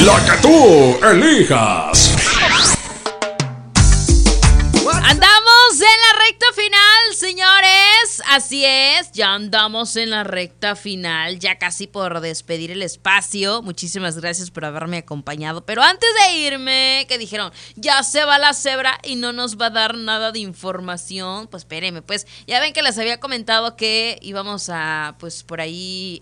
La que tú elijas. Andamos en la recta final, señores. Así es, ya andamos en la recta final, ya casi por despedir el espacio. Muchísimas gracias por haberme acompañado. Pero antes de irme, que dijeron, ya se va la cebra y no nos va a dar nada de información. Pues espérenme, pues ya ven que les había comentado que íbamos a, pues por ahí,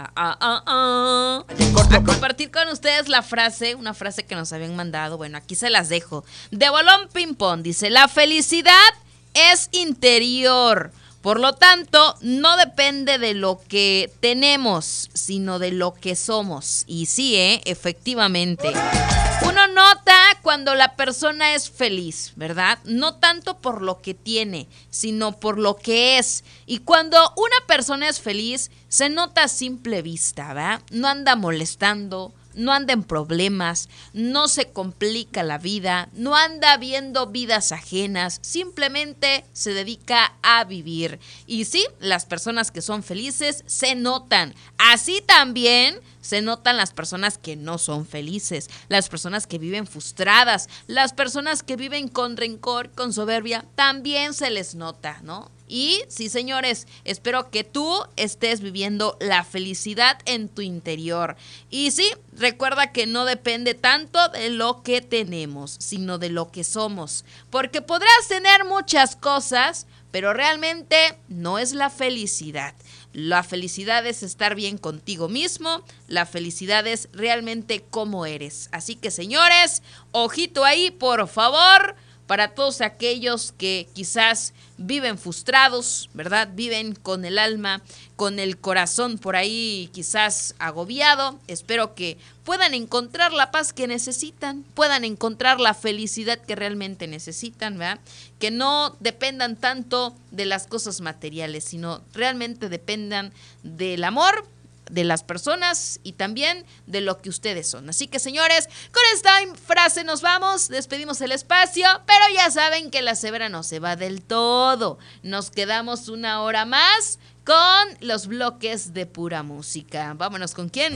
a compartir con ustedes la frase, una frase que nos habían mandado. Bueno, aquí se las dejo. De Bolón Ping Pong, dice, la felicidad es interior. Por lo tanto, no depende de lo que tenemos, sino de lo que somos. Y sí, efectivamente. Uno nota cuando la persona es feliz, ¿verdad? No tanto por lo que tiene, sino por lo que es. Y cuando una persona es feliz, se nota a simple vista, ¿verdad? No anda molestando, no anda en problemas, no se complica la vida, no anda viendo vidas ajenas, simplemente se dedica a vivir. Y sí, las personas que son felices se notan. Así también se notan las personas que no son felices, las personas que viven frustradas, las personas que viven con rencor, con soberbia, también se les nota, ¿no? Y sí, señores, espero que tú estés viviendo la felicidad en tu interior. Y sí, recuerda que no depende tanto de lo que tenemos, sino de lo que somos. Porque podrás tener muchas cosas, pero realmente no es la felicidad. La felicidad es estar bien contigo mismo. La felicidad es realmente cómo eres. Así que, señores, ojito ahí, por favor. Para todos aquellos que quizás viven frustrados, ¿verdad? Viven con el alma, con el corazón por ahí quizás agobiado. Espero que puedan encontrar la paz que necesitan, puedan encontrar la felicidad que realmente necesitan, ¿verdad? Que no dependan tanto de las cosas materiales, sino realmente dependan del amor de las personas y también de lo que ustedes son. Así que, señores, con esta frase nos vamos, despedimos el espacio, pero ya saben que la cebra no se va del todo. Nos quedamos una hora más con los bloques de pura música. Vámonos, ¿con quién?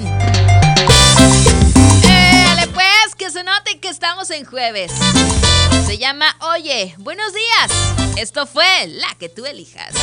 ¡Dale pues! Que se note que estamos en jueves. Se llama Oye, buenos días. Esto fue La que tú elijas.